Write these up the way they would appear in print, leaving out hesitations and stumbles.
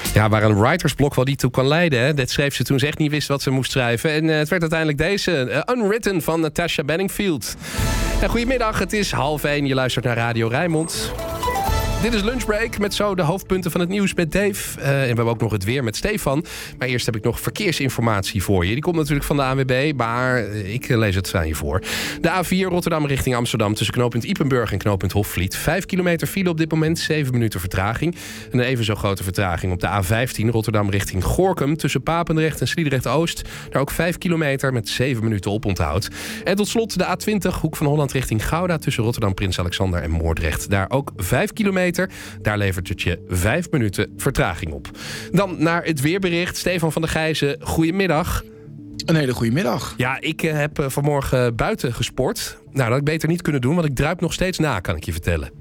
Ja, waar een writersblok wel niet toe kan leiden. Hè? Dat schreef ze toen ze echt niet wist wat ze moest schrijven. En het werd uiteindelijk deze. Unwritten van Natasha Bedingfield. Goedemiddag, het is 12:30. Je luistert naar Radio Rijnmond. Dit is Lunchbreak met zo de hoofdpunten van het nieuws met Dave. En we hebben ook nog het weer met Stefan. Maar eerst heb ik nog verkeersinformatie voor je. Die komt natuurlijk van de ANWB, maar ik lees het aan je voor. De A4 Rotterdam richting Amsterdam tussen knooppunt Ypenburg en knooppunt Hofvliet. 5 kilometer file op dit moment, 7 minuten vertraging. En een even zo grote vertraging op de A15 Rotterdam richting Gorinchem tussen Papendrecht en Sliedrecht-Oost. Daar ook 5 kilometer met 7 minuten oponthoud. En tot slot de A20 Hoek van Holland richting Gouda tussen Rotterdam, Prins Alexander en Moordrecht. Daar ook 5 kilometer. Daar levert het je 5 minuten vertraging op. Dan naar het weerbericht. Stefan van der Gijzen, goedemiddag. Een hele goede middag. Ja, ik heb vanmorgen buiten gesport. Nou, dat had ik beter niet kunnen doen, want ik druip nog steeds na, kan ik je vertellen.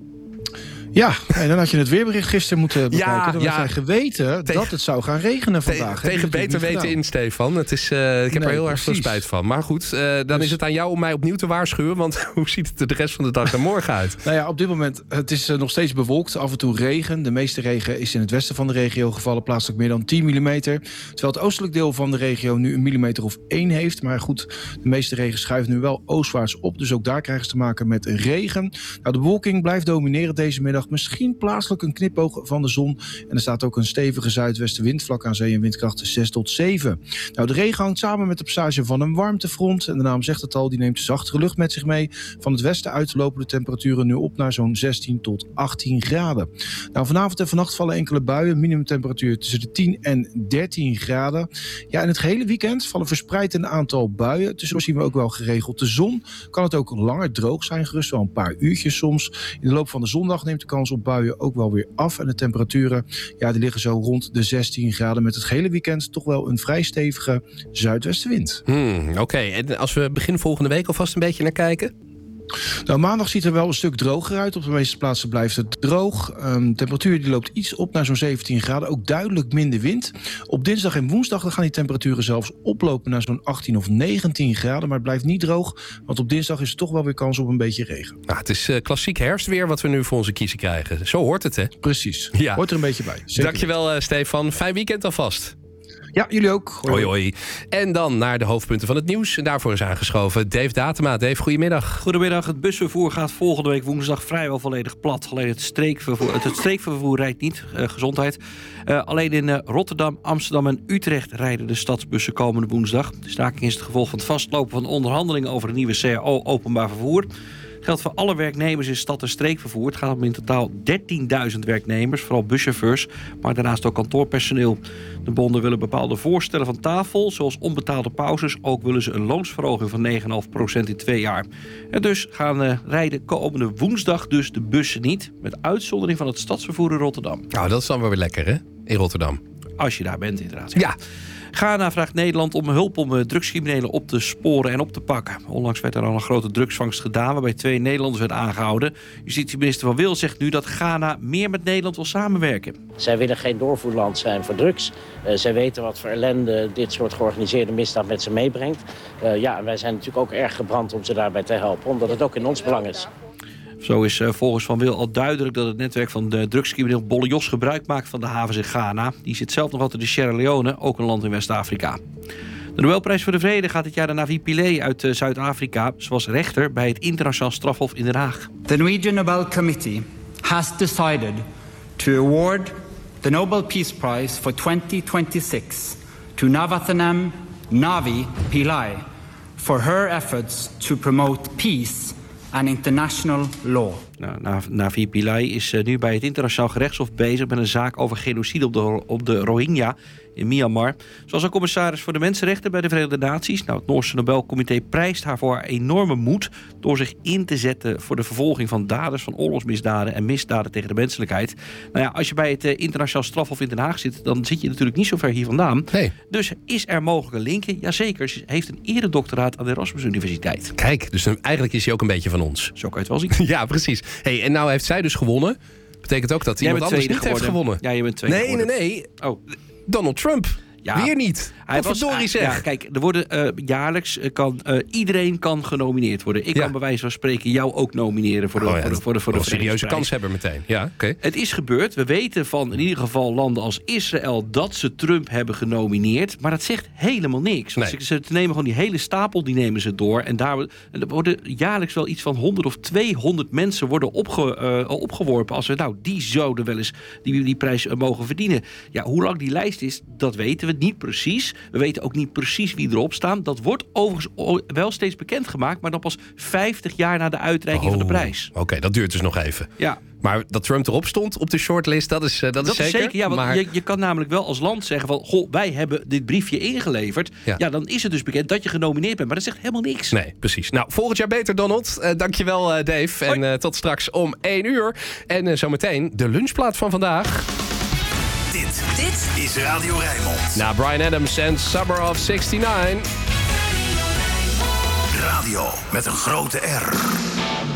Ja, en dan had je het weerbericht gisteren moeten bekijken. Dan had jij geweten tegen, dat het zou gaan regenen vandaag. Tegen beter weten in, Stefan. Het is, ik heb er heel erg veel spijt van. Maar goed, dan is het aan jou om mij opnieuw te waarschuwen. Want hoe ziet het er de rest van de dag en morgen uit? Nou ja, op dit moment, het is nog steeds bewolkt. Af en toe regen. De meeste regen is in het westen van de regio gevallen. Plaatselijk meer dan 10 mm. Terwijl het oostelijk deel van de regio nu 1 millimeter of 1 heeft. Maar goed, de meeste regen schuift nu wel oostwaarts op. Dus ook daar krijgen ze te maken met regen. Nou, de bewolking blijft domineren deze middag. Misschien plaatselijk een knipoog van de zon. En er staat ook een stevige zuidwestenwind vlak aan zee en windkracht 6 tot 7. Nou, de regen hangt samen met de passage van een warmtefront. En de naam zegt het al, die neemt zachtere lucht met zich mee. Van het westen uit lopen de temperaturen nu op naar zo'n 16 tot 18 graden. Nou, vanavond en vannacht vallen enkele buien. Minimumtemperatuur tussen de 10 en 13 graden. Ja, en het hele weekend vallen verspreid een aantal buien. Tussendoor zien we ook wel geregeld de zon. Kan het ook langer droog zijn, gerust wel een paar uurtjes soms. In de loop van de zondag neemt de kans op buien ook wel weer af. En de temperaturen, ja, die liggen zo rond de 16 graden. Met het hele weekend toch wel een vrij stevige zuidwestenwind. Oké, en als we begin volgende week alvast een beetje naar kijken? Nou, maandag ziet er wel een stuk droger uit. Op de meeste plaatsen blijft het droog. De temperatuur die loopt iets op naar zo'n 17 graden. Ook duidelijk minder wind. Op dinsdag en woensdag dan gaan die temperaturen zelfs oplopen naar zo'n 18 of 19 graden. Maar het blijft niet droog, want op dinsdag is er toch wel weer kans op een beetje regen. Nou, het is klassiek herfstweer wat we nu voor onze kiezen krijgen. Zo hoort het, hè? Precies. Ja. Hoort er een beetje bij. Zeker. Dankjewel, Stefan. Fijn weekend alvast. Ja, jullie ook. Hoi, hoi. En dan naar de hoofdpunten van het nieuws. En daarvoor is aangeschoven Dave Datema. Dave, goedemiddag. Goedemiddag. Het busvervoer gaat volgende week woensdag vrijwel volledig plat. Alleen het streekvervoer rijdt niet. Gezondheid. Alleen in Rotterdam, Amsterdam en Utrecht rijden de stadsbussen komende woensdag. De staking is het gevolg van het vastlopen van onderhandelingen over een nieuwe CAO openbaar vervoer. Geldt voor alle werknemers in stad- en streekvervoer. Het gaat om in totaal 13.000 werknemers, vooral buschauffeurs, maar daarnaast ook kantoorpersoneel. De bonden willen bepaalde voorstellen van tafel, zoals onbetaalde pauzes. Ook willen ze een loonsverhoging van 9,5% in 2 jaar. En dus gaan rijden komende woensdag dus de bussen niet, met uitzondering van het stadsvervoer in Rotterdam. Nou, dat is dan wel weer lekker, hè? In Rotterdam. Als je daar bent, inderdaad. Ja. Ghana vraagt Nederland om hulp om drugscriminelen op te sporen en op te pakken. Onlangs werd er al een grote drugsvangst gedaan, waarbij 2 Nederlanders werden aangehouden. Justitieminister Van Wil zegt nu dat Ghana meer met Nederland wil samenwerken. Zij willen geen doorvoerland zijn voor drugs. Zij weten wat voor ellende dit soort georganiseerde misdaad met ze meebrengt. En wij zijn natuurlijk ook erg gebrand om ze daarbij te helpen, omdat het ook in ons belang is. Zo is volgens Van Wil al duidelijk dat het netwerk van de drugscrimineel Bolle Jos gebruik maakt van de havens in Ghana. Die zit zelf nog altijd in Sierra Leone, ook een land in West-Afrika. De Nobelprijs voor de Vrede gaat dit jaar naar Navi Pillay uit Zuid-Afrika. Ze was rechter bij het Internationaal Strafhof in Den Haag. The Norwegian Nobel Committee has decided to award the Nobel Peace Prize for 2026 to Navathanam Navi Pillay for her efforts to promote peace and international law. Navi Pillay is nu bij het Internationaal Gerechtshof bezig met een zaak over genocide op de Rohingya in Myanmar. Zoals een commissaris voor de mensenrechten bij de Verenigde Naties. Nou, het Noorse Nobelcomité prijst haar voor haar enorme moed door zich in te zetten voor de vervolging van daders van oorlogsmisdaden en misdaden tegen de menselijkheid. Nou ja, als je bij het Internationaal Strafhof in Den Haag zit, dan zit je natuurlijk niet zo ver hier vandaan. Nee. Dus is er mogelijk een linkje? Jazeker, ze heeft een eredoctoraat aan de Erasmus Universiteit. Kijk, dus eigenlijk is hij ook een beetje van ons. Zo kan je het wel zien. Ja, precies. Hey, en nou heeft zij dus gewonnen. Betekent ook dat iemand anders niet heeft gewonnen. Ja, je bent tweede geworden. Nee. Oh. Donald Trump. Ja, Weer niet. Verdorie zeg. Ja, kijk, er worden jaarlijks iedereen kan genomineerd worden. Ik kan bij wijze van spreken jou ook nomineren voor de serieuze kanshebber meteen. Ja, okay. Het is gebeurd. We weten van in ieder geval landen als Israël dat ze Trump hebben genomineerd. Maar dat zegt helemaal niks. Nee. Ze nemen gewoon die hele stapel, die nemen ze door. En daar worden jaarlijks wel iets van 100 of 200 mensen worden opgeworpen. Als we die zouden wel eens die prijs mogen verdienen. Ja, hoe lang die lijst is, dat weten we niet precies. We weten ook niet precies wie erop staan. Dat wordt overigens wel steeds bekendgemaakt, maar dan pas 50 jaar na de uitreiking van de prijs. Oké, dat duurt dus nog even. Ja. Maar dat Trump erop stond op de shortlist, dat is zeker. Ja, want je kan namelijk wel als land zeggen van, goh, wij hebben dit briefje ingeleverd. Ja, dan is het dus bekend dat je genomineerd bent. Maar dat zegt helemaal niks. Nee, precies. Nou, volgend jaar beter, Donald. Dankjewel, Dave. En tot straks om 1 uur. En zometeen de lunchplaat van vandaag. Dit is Radio Rijnmond. Na Bryan Adams en Summer of '69. Radio met een grote R.